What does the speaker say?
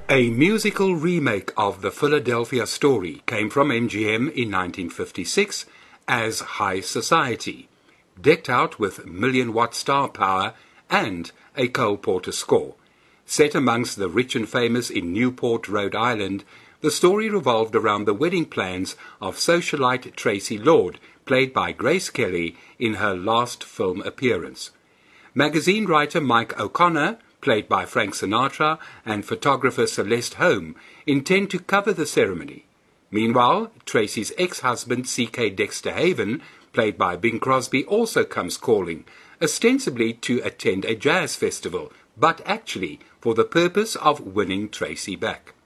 A musical remake of the Philadelphia Story came from MGM in 1956 as High Society, decked out with million-watt star power and a Cole Porter score. Set amongst the rich and famous in Newport, Rhode Island, the story revolved around the wedding plans of socialite Tracy Lord, played by Grace Kelly in her last film appearance. Magazine writer Mike O'Connor, played by Frank Sinatra, and photographer Celeste Holm intend to cover the ceremony. Meanwhile, Tracy's ex-husband C.K. Dexter Haven, played by Bing Crosby, also comes calling, ostensibly to attend a jazz festival, but actually for the purpose of winning Tracy back.